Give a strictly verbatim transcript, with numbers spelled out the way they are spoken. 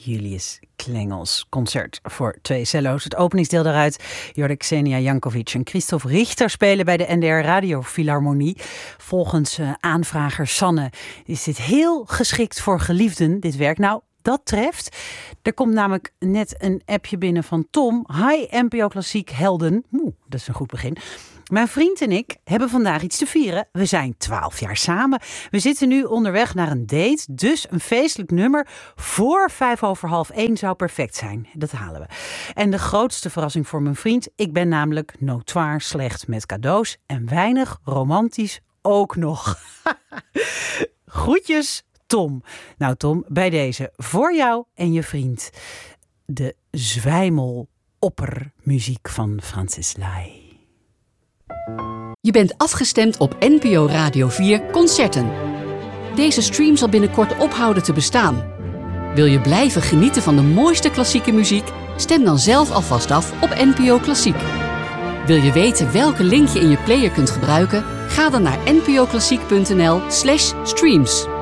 Julius Klengels concert voor twee cello's. Het openingsdeel daaruit, Jordi Xenia Jankovic en Christoph Richter spelen bij de N D R Radio Philharmonie. Volgens uh, aanvrager Sanne is dit heel geschikt voor geliefden, dit werk. Nou, dat treft. Er komt namelijk net een appje binnen van Tom. Hi N P O Klassiek helden. Oeh, dat is een goed begin. Mijn vriend en ik hebben vandaag iets te vieren. We zijn twaalf jaar samen. We zitten nu onderweg naar een date. Dus een feestelijk nummer voor vijf over half één zou perfect zijn. Dat halen we. En de grootste verrassing voor mijn vriend. Ik ben namelijk notoire slecht met cadeaus. En weinig romantisch ook nog. Groetjes, Tom. Nou Tom, bij deze voor jou en je vriend. De zwijmel-oppermuziek van Francis Lai. Je bent afgestemd op N P O Radio vier Concerten. Deze stream zal binnenkort ophouden te bestaan. Wil je blijven genieten van de mooiste klassieke muziek? Stem dan zelf alvast af op N P O Klassiek. Wil je weten welke link je in je player kunt gebruiken? Ga dan naar n p o klassiek punt n l slash streams.